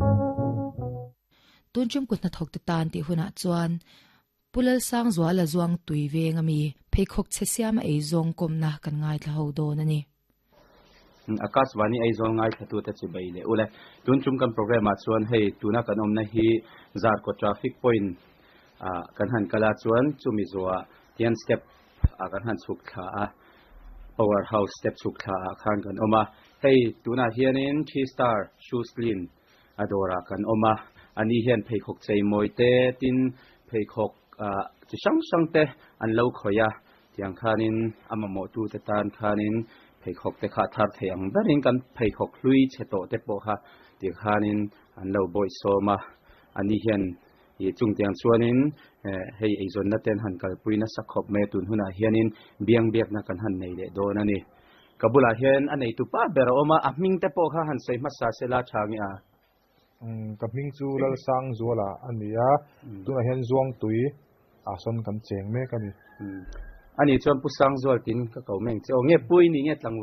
ตุนจุมกุดนาทกตตานติหุนะจวนปุลลสังจัวละจวงตุยเวงมีเพคกเชเซียมาไอจงกมนะกันง่ายทะหูโดนนี่อากาศวันนี้ไอจงง่ายทะตัวตัดสิบเลยอุเลตุนจุมกันโปรแกรมมาจวนให้ตุนักันนะฮีจาร์กทราฟิกพอยน์กันหันกลาจวนจุมิจัวเทียนสเต็ปกันหันสุขขาpower house step สุขขาข้างกันมาให้ตุนัเฮียนิน3 star shoes cleanอดอรากันมาอันนี้เห็นเพคกใจมวยเตตินเพคกจะช่างเตอันเล่าขอยาอย่างคานินอามาโมตูเตตานคานินเพคกเตขาทาร์เทียงแบบนี้กันเพคกลุยเชโตเตปโบฮะเดียคานินอันเล่าบอยโซมาอันนี้เห็นจุงเตียงชวนินให้ไอจนนัดเต็นหันกับปุยนัสขบเมตุนหุนาเฮียนินเบียงนักกันหันในเดโดนันนี่กับบุลาเฮียนอันไหนตุป้าเบรอมามิงเตปโบฮะหันใส่มาซาเซลาชางีอากับมิงจูลลสังจัวละอันนี้ตัวเห็นจวงตุยส่วนกันเจงเมกันนี่อันนี้ชวนผู้สังจัวตินก็เขาเมงเจ้าเงี้ยปุยนี่เงี้ยหลัง